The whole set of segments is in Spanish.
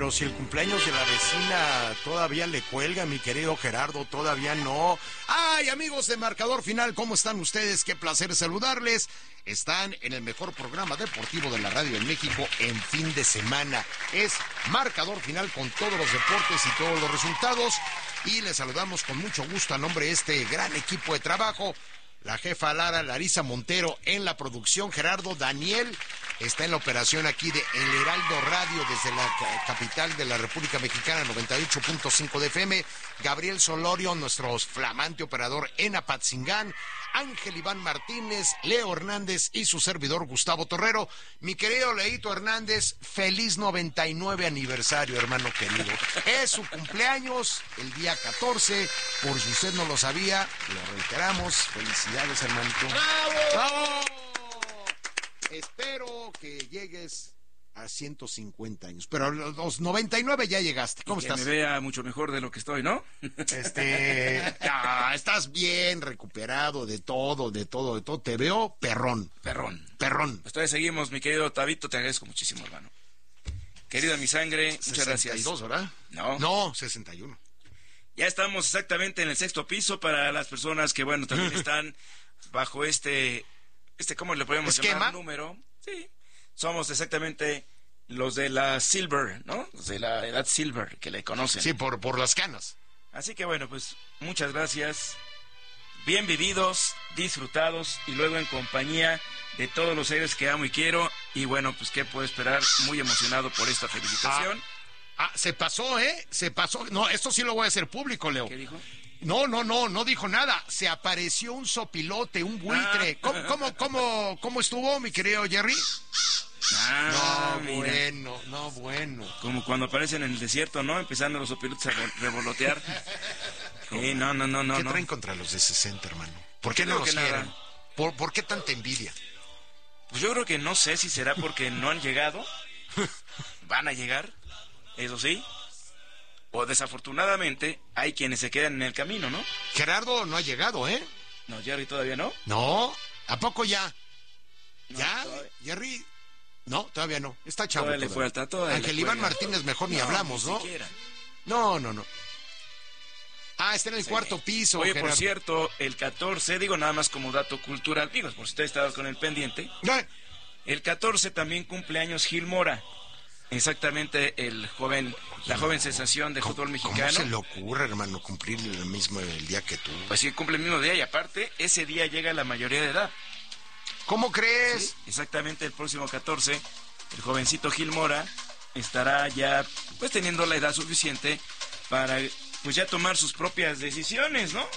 pero si el cumpleaños de la vecina todavía le cuelga, mi querido Gerardo, todavía no. ¡Ay, amigos de Marcador Final! ¿Cómo están ustedes? Qué placer saludarles. Están en el mejor programa deportivo de la radio en México en fin de semana. Es Marcador Final con todos los deportes y todos los resultados. Y les saludamos con mucho gusto a nombre de este gran equipo de trabajo. La jefa Lara, Larisa Montero en la producción, Gerardo Daniel está en la operación aquí de El Heraldo Radio desde la capital de la República Mexicana, 98.5 de FM, Gabriel Solorio, nuestro flamante operador en Apatzingán, Ángel Iván Martínez, Leo Hernández y su servidor Gustavo Torrero. Mi querido Leito Hernández, feliz 99 aniversario, hermano querido. Es su cumpleaños el día 14, por si usted no lo sabía, lo reiteramos. Felicidades, hermanito. ¡Bravo! ¡Bravo! Espero que llegues a 150 años, pero a los 99 ya llegaste. ¿Cómo estás? Que me vea mucho mejor de lo que estoy, ¿no? Estás bien recuperado de todo. Te veo perrón. Pues todavía seguimos, mi querido Tabito, te agradezco muchísimo, hermano. Querida mi sangre, muchas gracias. 62, ¿verdad? No, 61. Ya estamos exactamente en el sexto piso para las personas que, bueno, también están bajo ¿cómo le podemos llamar? Número. Sí, somos exactamente los de la Silver, ¿no? Los de la edad Silver, que le conocen. Sí, por las canas. Así que, bueno, pues, muchas gracias. Bien vividos, disfrutados y luego en compañía de todos los seres que amo y quiero. Y bueno, pues, ¿qué puedo esperar? Muy emocionado por esta felicitación. Se pasó, ¿eh? Se pasó. No, esto sí lo voy a hacer público, Leo. ¿Qué dijo? No dijo nada. Se apareció un sopilote, un buitre. ¿Cómo estuvo, mi querido Jerry? Bueno. Como cuando aparecen en el desierto, ¿no? Empezando los sopilotes a revolotear. No. ¿Qué traen contra los de 60, hermano? ¿Por qué no los quieren? ¿Por qué tanta envidia? Pues yo creo que no sé si será porque no han llegado. Van a llegar, eso sí. O desafortunadamente hay quienes se quedan en el camino, ¿no? Gerardo no ha llegado, ¿eh? No, Jerry todavía no. No, ¿a poco ya? No, ¿Ya? todavía. Jerry, no, todavía no. Está chavo. Todavía le falta, todavía Ángel le Iván cuelga. Martínez mejor ni hablamos, ni ¿no? siquiera. No. Está en el cuarto piso, Oye, Gerardo. por cierto, el 14, digo nada más como dato cultural, digo, por si usted estaba con el pendiente, el 14 también cumpleaños Gil Mora. Exactamente la joven sensación de fútbol mexicano. ¿Cómo se le ocurre, hermano, cumplir el día que tú? Pues sí, cumple el mismo día y aparte, ese día llega a la mayoría de edad. ¿Cómo crees? Sí, exactamente el próximo 14, el jovencito Gil Mora estará ya, pues teniendo la edad suficiente para, pues ya tomar sus propias decisiones, ¿no?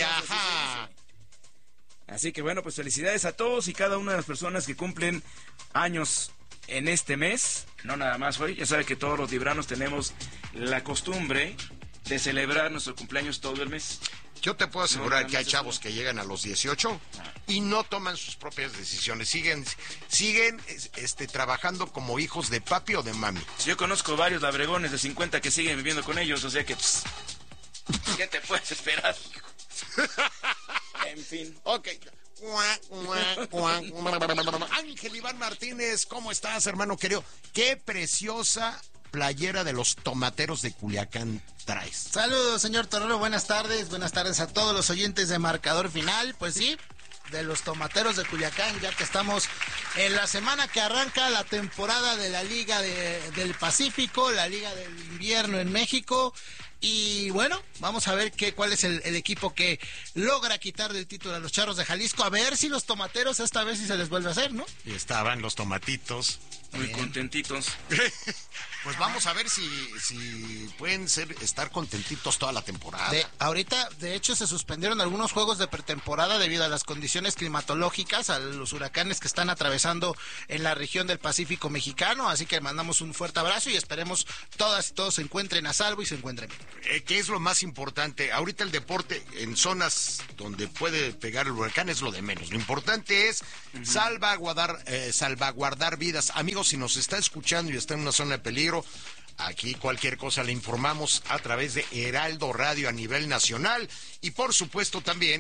Así que bueno, pues felicidades a todos y cada una de las personas que cumplen años en este mes, no nada más hoy. Ya sabe que todos los libranos tenemos la costumbre de celebrar nuestro cumpleaños todo el mes. Yo te puedo asegurar que hay chavos que llegan a los 18 y no toman sus propias decisiones. Siguen trabajando como hijos de papi o de mami. Yo conozco varios labregones de 50 que siguen viviendo con ellos, o sea que, pues, ¿qué te puedes esperar? En fin. Ok. Ángel Iván Martínez, ¿cómo estás, hermano querido? Qué preciosa playera de los Tomateros de Culiacán traes. Saludos, señor Torrero, buenas tardes a todos los oyentes de Marcador Final. Pues sí, de los Tomateros de Culiacán, ya que estamos en la semana que arranca la temporada de la Liga del Pacífico, la Liga del Invierno en México. Y bueno, vamos a ver cuál es el equipo que logra quitar del título a los Charros de Jalisco. A ver si los Tomateros esta vez sí se les vuelve a hacer, ¿no? Y estaban los tomatitos. Muy contentitos. Pues vamos a ver si pueden estar contentitos toda la temporada. Ahorita, de hecho, se suspendieron algunos juegos de pretemporada debido a las condiciones climatológicas, a los huracanes que están atravesando en la región del Pacífico mexicano. Así que mandamos un fuerte abrazo y esperemos todas y todos se encuentren a salvo y se encuentren bien. ¿Qué es lo más importante? Ahorita el deporte en zonas donde puede pegar el huracán es lo de menos. Lo importante es salvaguardar vidas. Amigos, si nos está escuchando y está en una zona de peligro, aquí cualquier cosa le informamos a través de Heraldo Radio a nivel nacional y por supuesto también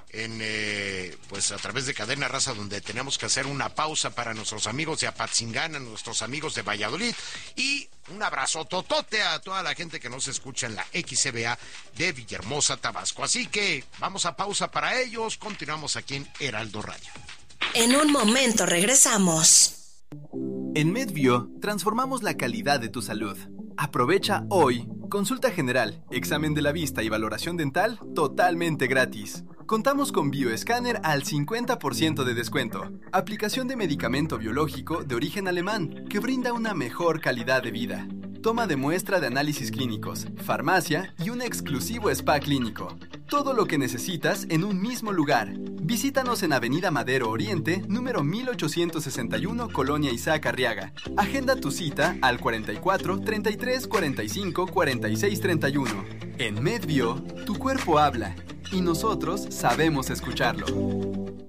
pues a través de Cadena Raza, donde tenemos que hacer una pausa para nuestros amigos de Apatzingán, nuestros amigos de Valladolid, y un abrazo totote a toda la gente que nos escucha en la XCBA de Villahermosa, Tabasco. Así que vamos a pausa para ellos, continuamos aquí en Heraldo Radio. En un momento regresamos. En MedBio transformamos la calidad de tu salud. Aprovecha hoy consulta general, examen de la vista y valoración dental totalmente gratis. Contamos con bioescáner al 50% de descuento. Aplicación de medicamento biológico de origen alemán que brinda una mejor calidad de vida. Toma de muestra de análisis clínicos, farmacia y un exclusivo spa clínico. Todo lo que necesitas en un mismo lugar. Visítanos en Avenida Madero Oriente, número 1861, Colonia Isaac Arriaga. Agenda tu cita al 44 33 45 46 31. En MedBio, tu cuerpo habla y nosotros sabemos escucharlo.